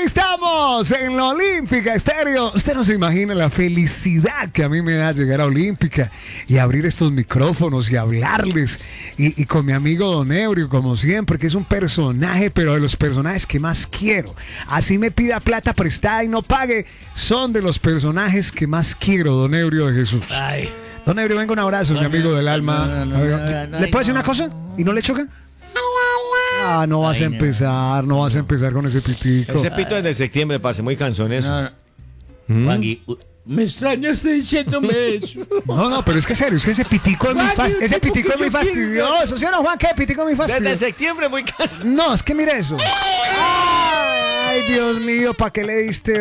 estamos en la Olímpica Estéreo. Usted no se imagina la felicidad que a mí me da llegar a Olímpica y abrir estos micrófonos y hablarles. Y con mi amigo Don Ebrio, como siempre, que es un personaje, pero de los personajes que más quiero. Así me pida plata prestada y no pague, son de los personajes que más quiero, Don Ebrio de Jesús. Ay. Don Ebrio, venga, un abrazo, mi amigo del alma. ¿Le puedo decir una cosa? ¿Y no le choca? Ah, no vas a empezar, no vas a empezar con ese pitico. Ese pito es de septiembre, parce, muy cansón eso. Juangui, me extraña usted diciéndome eso. No, pero es que serio, es que ese pitico es muy fastidioso. ¿Sí o no, Juan? ¿Qué pitico es muy fastidioso? Desde septiembre muy cansón. No, es que mire eso. Ay, Dios mío, ¿para qué le diste?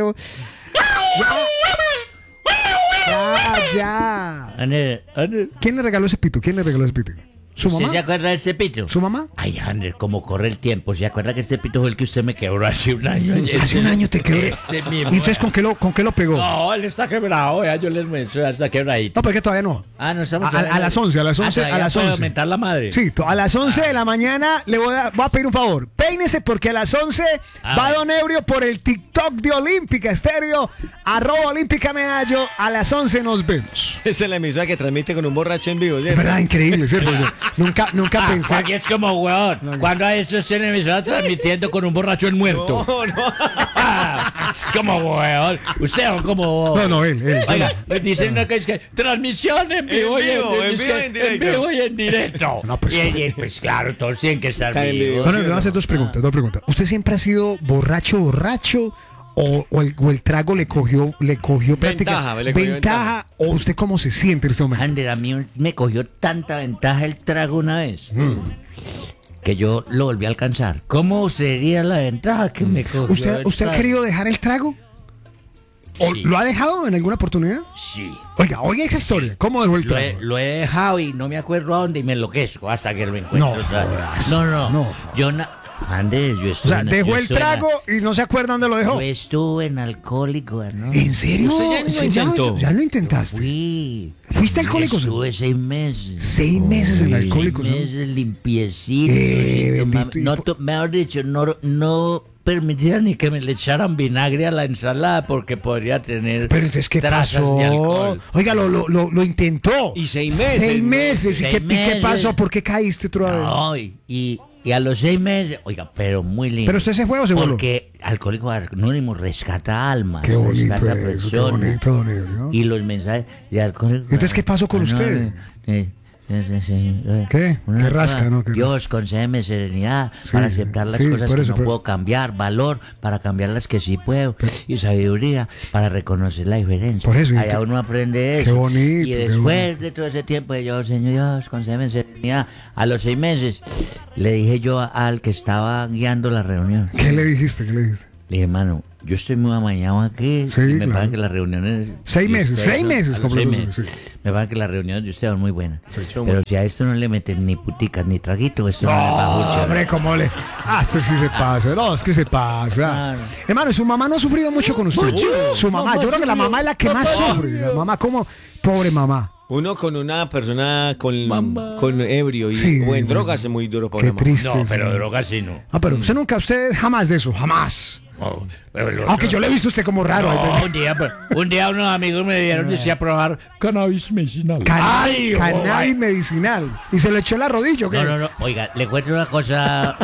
Ya. Ander. ¿Quién le regaló ese pito? ¿Su mamá? ¿Usted se acuerda de ese pito? ¿Su mamá? Ay, Ander, como corre el tiempo. ¿Se acuerda que este pito fue el que usted me quebró hace un año? Hace un año te quebré. Este mismo. ¿Y entonces con qué lo pegó? No, él está quebrado, ya yo les muestro, ya está quebradito. No, pero es que todavía no. Ah, no estamos A las 11, a las 11. ¿Puede aumentar la madre? Sí, a las 11 de la mañana le voy a pedir un favor. Peínese porque a las 11 va Don Ebrio por el TikTok de Olímpica Estéreo, @Olímpica Medallo. A las 11 nos vemos. Esa es la emisora que transmite con un borracho en vivo, Es ¿cierto? verdad, increíble, ¿cierto? Yo nunca pensé. Aquí es como huevón. Cuando a esto en emisora transmitiendo con un borracho en muerto. No. Es como huevón. Usted es como. No, él. Oiga, me dicen una que es que transmisión en vivo en vivo y en directo. No, pues, Pues claro, todos tienen que estar Está en vivo. vivos. Bueno, le voy a hacer dos preguntas. ¿Usted siempre ha sido borracho? ¿O el trago le cogió ventaja? ¿O usted cómo se siente en este momento? Ander, a mí me cogió tanta ventaja el trago una vez que yo lo volví a alcanzar. ¿Cómo sería la ventaja que me cogió? ¿Usted ha querido dejar el trago? ¿O Sí. lo ha dejado en alguna oportunidad? Sí. Oiga esa historia. ¿Cómo dejó el trago? Lo he dejado y no me acuerdo a dónde y me enloquezco hasta que lo encuentro. No otra vez. jodas. No. No. Ander, yo O estuve. sea, dejó el trago y no se acuerda dónde lo dejó. Yo estuve en alcohólico, ¿no? ¿En serio? ¿Usted ya lo intentó? ¿Ya lo intentaste? ¿Fuiste alcohólico? Estuve 6 meses. 6 meses en alcohólicos. 6 meses limpiecito. Bendito. Mejor dicho, no permitía ni que me le echaran vinagre a la ensalada porque podría tener Pero entonces, ¿qué trazas pasó? de alcohol. Oiga, lo intentó. Y 6 meses. 6 meses. ¿Y 6 qué meses. pasó? ¿Por qué caíste otra vez? No, y a los 6 meses, oiga, pero muy lindo. ¿Pero usted se fue o se voló? Porque Alcohólicos Anónimos rescata almas, Qué bonito rescata eso, qué personas. bonito, don Ebrio. Y los mensajes de Alcohólicos. Entonces, ¿qué pasó con usted? ¿Qué? ¿Qué rasca, no? ¿Qué Dios, concédeme serenidad Sí, para aceptar las sí, cosas por que eso, no pero- puedo cambiar, valor para cambiar las que sí puedo, y sabiduría para reconocer la diferencia. Por eso, y Allá qué- uno aprende eso. qué bonito, Y qué después de todo ese tiempo, yo, Señor Dios, concédeme serenidad. A los 6 meses, le dije yo al que estaba guiando la reunión. ¿Qué le dijiste? Le dije, hermano, yo estoy muy amañado aquí. Sí, y me claro. pagan que las reuniones. 6 de meses, ustedes 6 son- meses, a los como 6 los meses. otros, sí. Me pagan que las reuniones de ustedes son muy buenas. Pero si a esto no le meten ni puticas ni traguito, esto no me va a No, funcionar. hombre, ¿cómo le...? Este sí se pasa. No, es que se pasa. Claro. Hermano, su mamá no ha sufrido mucho con usted. Su mamá, yo creo que la mamá es la que más sufre. La mamá como... Pobre mamá. Uno con una persona con ebrio y, Sí, o en mamá. drogas es muy duro para Qué una mamá. triste. No, sí. pero drogas sí no. Ah, pero usted jamás de eso, jamás. No, pero Aunque yo le he visto a usted como raro. No, un día unos amigos me dieron decía probar cannabis medicinal. Cannabis medicinal. ¿Y se lo echó en la rodilla o qué? No. Oiga, le cuento una cosa.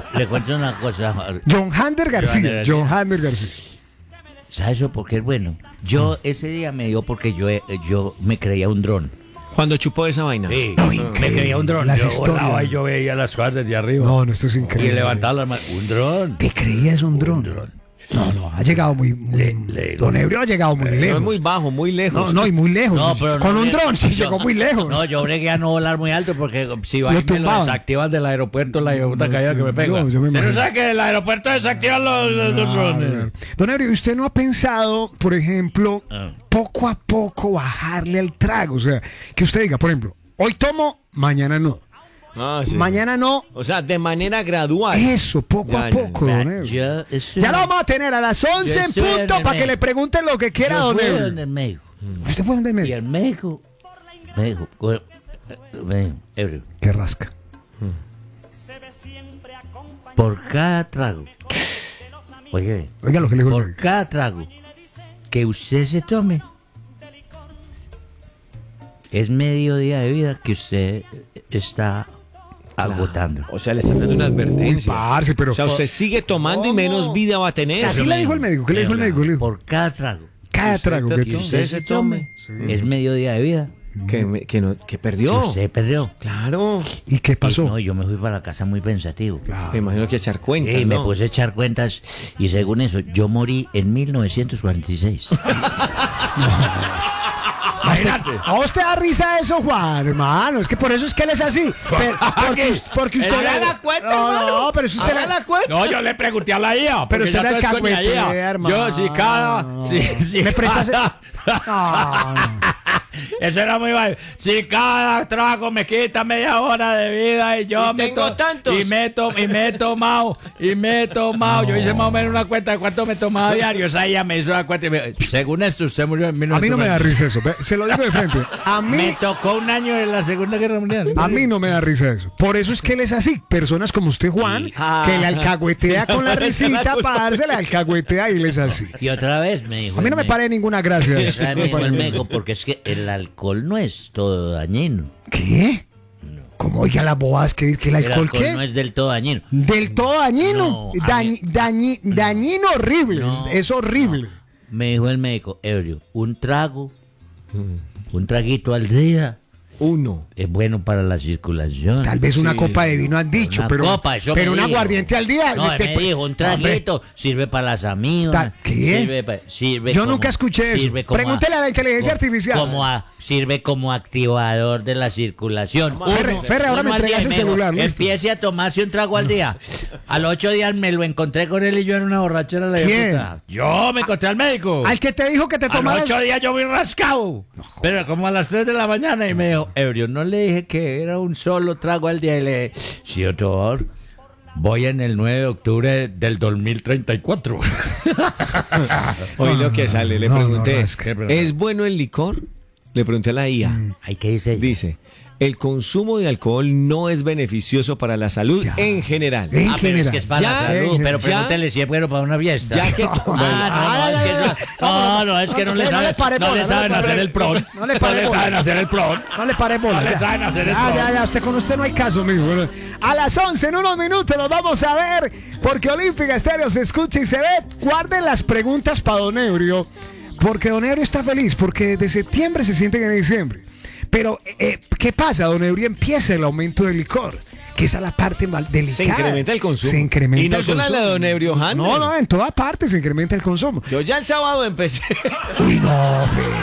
John Hander García. John John Hander García. ¿Sabes eso por qué es bueno? Yo ese día me dio porque yo me creía un dron. Cuando chupó esa vaina. Sí, No, me increíble. creía un dron. Las Yo historias. volaba y yo veía las cosas desde arriba. No, esto es y increíble. levantaba las manos. Un dron. ¿Te creías un dron? No, ha llegado muy... Don Ebrio ha llegado muy No lejos. es muy bajo, muy lejos. No, y muy lejos. No, pero Con no, un dron sí yo- llegó muy lejos. No, yo bregué a no volar muy alto porque si va y me lo tumbaban. desactivan del aeropuerto, la puta caída que me pega. yo me ¿Usted no imagino. sabe que del aeropuerto desactivan los drones? Don Ebrio, ¿usted no ha pensado, por ejemplo, Ah. poco a poco bajarle al trago? O sea, que usted diga, por ejemplo, hoy tomo, mañana no. Ah, sí. Mañana no. O sea, de manera gradual. Eso, poco Ya, a ya, poco, Vea, don Ebrio. yo estoy- Ya lo vamos a tener a las 11 Yo en estoy en punto el para que medio. le pregunten lo que quiera, Yo don fui Ebrio. donde el médico. ¿Usted fue donde Y me el médico Ebrio, Qué rasca. por cada trago Oye, Oiga lo que le dijo el por médico. cada trago que usted se tome, es medio día de vida que usted está agotando. O sea, le están dando una Uy, advertencia. parce, pero... O sea, usted sigue tomando y menos vida va a tener. Así le dijo el médico. ¿Qué le dijo el médico? Le dijo, Por cada trago cada trago que que toma. usted se tome, es medio día de vida Que perdió. que usted perdió. Claro. ¿Y qué pasó? Y no, yo me fui para la casa muy pensativo. Claro. Me imagino que echar cuentas, Y me ¿no? puse a echar cuentas y según eso, yo morí en 1946. A usted da risa eso, Juan, hermano. Es que por eso es que él es así. Porque usted Haga la cuenta, hermano. No, pero si usted Haga la cuenta. No, yo le pregunté a la IA. Pero porque usted ya era el todo es con mi cagüete, IA. hermano. Yo, si cada. Si ¿Me prestas? cada- No. Eso era muy mal. Si cada trago me quita media hora de vida y yo Y tengo tantos. Y me he tomado. Yo hice más o menos una cuenta de cuánto me tomaba diario. Esa IA me hizo la cuenta y me, según esto, usted murió en 1946. A mí no me da risa eso. Ve, se lo digo de frente. Me tocó un año en la Segunda Guerra Mundial. A mí no me da risa eso. Por eso es que él es así. Personas como usted, Juan, que le alcahuetea con la risita para dársela, alcahuetea y él es así. Y otra vez me dijo. A mí no me pare ninguna gracia eso. Otra vez me dijo el médico, porque es que el alcohol no es todo dañino. ¿Qué? ¿Cómo? Oiga las bobadas que dice que el El alcohol alcohol qué? no es del todo dañino. Del todo dañino. No, a mí- Dañino horrible. No, Es horrible. Me dijo el médico, Ebrio, un traguito al día Uno. es bueno para la circulación. Tal vez una copa de vino han dicho, Una pero, copa, eso pero me un dijo. aguardiente al día. No, te- me dijo, un traguito sirve para las amigas. ¿Qué? Sirve Yo como- nunca escuché eso. sirve como Pregúntele a la inteligencia artificial. Sirve como activador de la circulación. Ferre, ahora me Uno al entregas día, el me dijo, celular, listo. Empiece a tomarse un trago al día. Al 8 días me lo encontré con él y yo en una borrachera de la ¿Quién? puta. Yo me encontré al médico. Al que te dijo que te A los tomaras. 8 días yo vi rascado. Pero como a las 3 de la mañana y me dijo, Ebrio, no le dije que era un solo trago al día. Y le dije, sí, doctor, voy en el 9 de octubre del 2034. Oí lo que sale, le no, pregunté. no, es que- ¿Es bueno el licor? Le pregunté a la IA. Ay, ¿qué dice? Dice, el consumo de alcohol no es beneficioso para la salud Ya. en general. En Ah, pero es general. que es para Ya, la salud, pero ya. pregúntele si es bueno para una fiesta. Ya que- No, es que no le No le saben, pare bola, saben hacer el pron. No le pare bola. saben hacer el pron. No le pare bola. No le ya. saben hacer el Ya, pro. ya, usted con usted no hay caso, mijo. Bueno, a las 11, en unos minutos, nos vamos a ver, porque Olímpica Estéreo se escucha y se ve. Guarden las preguntas para Don Ebrio, porque Don Ebrio está feliz, porque desde septiembre se sienten en diciembre. Pero, ¿qué pasa, Don Ebrio? Empieza el aumento del licor, que esa es la parte más delicada. Se incrementa el consumo. Se incrementa Y no el solo consumo. la de Don Ebrio Hanner. No, en toda parte se incrementa el consumo. Yo ya el sábado empecé. Uy, no, fe.